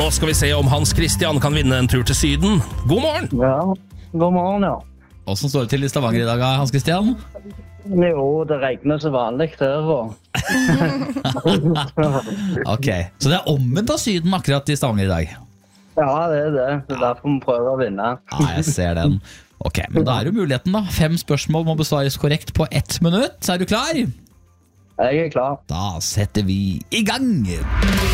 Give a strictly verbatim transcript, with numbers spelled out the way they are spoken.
nå skal vi se om Hans Christian kan vinne en tur til Syden. God morgen! Ja, god morgen, ja. Hvordan står det til i Stavanger i dag, Hans Christian? Jo, det regner så vanlig der, og... Ok, så det er omvendt av Syden akkurat i Stavanger i dag? Ja, det er det. Det er derfor vi prøver å vinne. Ja, jeg ser den. Ok, men da er jo muligheten da. Fem spørsmål må besvares korrekt på ett minutt. Er du klar? Jeg er klar. Da setter vi i gang!